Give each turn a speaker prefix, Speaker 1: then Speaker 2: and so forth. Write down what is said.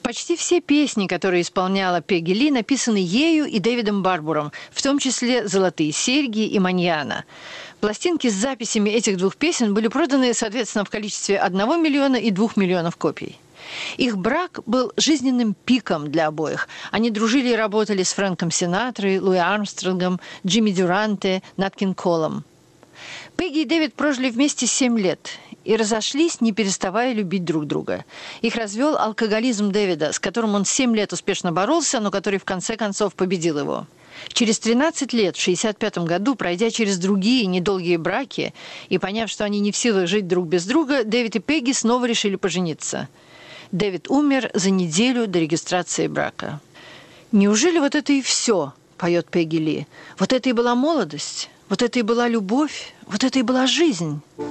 Speaker 1: Почти все песни, которые исполняла Пегги Ли, написаны ею и Дэвидом Барбуром, в том числе «Золотые серьги» и «Маньяна». Пластинки с записями этих двух песен были проданы, соответственно, в количестве 1 миллиона и 2 миллионов копий. Их брак был жизненным пиком для обоих. Они дружили и работали с Фрэнком Синатрой, Луи Армстронгом, Джимми Дюранте, Нат Кинг Колом. Пегги и Дэвид прожили вместе 7 лет и разошлись, не переставая любить друг друга. Их развел алкоголизм Дэвида, с которым он 7 лет успешно боролся, но который в конце концов победил его. Через 13 лет, в 1965 году, пройдя через другие недолгие браки и поняв, что они не в силах жить друг без друга, Дэвид и Пегги снова решили пожениться. Дэвид умер за неделю до регистрации брака. «Неужели вот это и все?» – поет Пегги Ли. «Вот это и была молодость, вот это и была любовь, вот это и была жизнь».